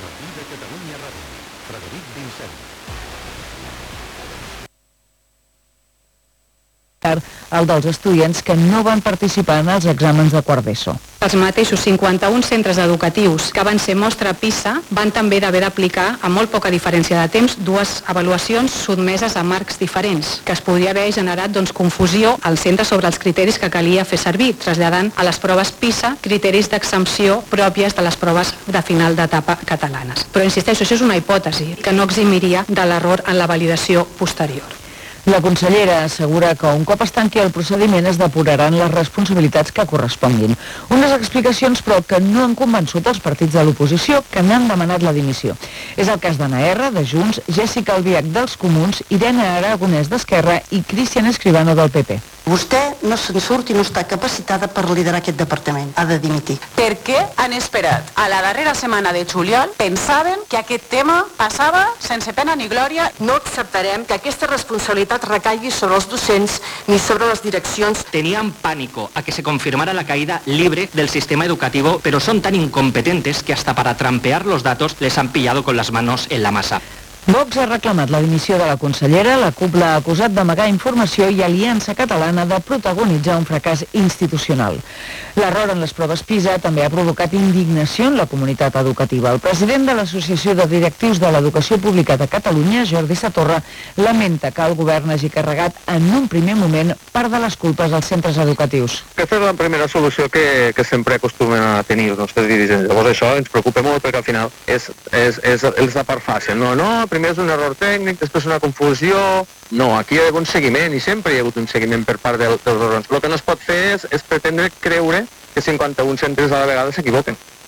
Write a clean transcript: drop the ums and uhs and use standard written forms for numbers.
Matí de Catalunya Ràdio. Frederic Vincent. El dels estudiants que no van participar en els exàmens de quart d'ESO. Els mateixos 51 centres educatius que van ser mostra PISA van també d'haver d'aplicar, amb molt poca diferència de temps, dues avaluacions sotmeses a marcs diferents, que es podria haver generat confusió al centre sobre els criteris que calia fer servir, traslladant a les proves PISA criteris d'exempció pròpies de les proves de final d'etapa catalanes. Però insisteixo, això és una hipòtesi que no eximiria de l'error en la validació posterior. La consellera assegura que un cop es tanqui el procediment es depuraran les responsabilitats que corresponguin. Unes explicacions, però, que no han convençut els partits de l'oposició que n'han demanat la dimissió. És el cas d'Anna R, de Junts, Jessica Albiach, dels Comuns, Irene Aragonès, d'Esquerra i Cristian Escribano, del PP. Vostè no se'n surt i no està capacitada per liderar aquest departament. Ha de dimitir. Per què han esperat a la darrera setmana de juliol? Pensaven que aquest tema passava sense pena ni glòria. No acceptarem que aquesta responsabilitat recaigui sobre els docents ni sobre les direccions. Tenían pánico a que se confirmara la caída libre del sistema educativo, pero son tan incompetentes que hasta para trampear los datos les han pillado con las manos en la masa. Vox ha reclamat la dimissió de la consellera, la CUP l'ha acusat d'amagar informació i Aliança Catalana de protagonitzar un fracàs institucional. L'error en les proves PISA també ha provocat indignació en la comunitat educativa. El president de l'Associació de Directius de l'Educació Pública de Catalunya, Jordi Satorra, lamenta que el govern hagi carregat en un primer moment part de les culpes als centres educatius. Aquesta és la primera solució que sempre acostumen a tenir els nostres dirigents. Llavors això ens preocupa molt perquè al final és la part fàcil. No, primer és un error tècnic, després una confusió. No, aquí hi ha hagut un seguiment i sempre hi ha hagut un seguiment per part dels òrgans. El que no es pot fer és pretendre creure que 51 centres a la vegada s'equivoquen.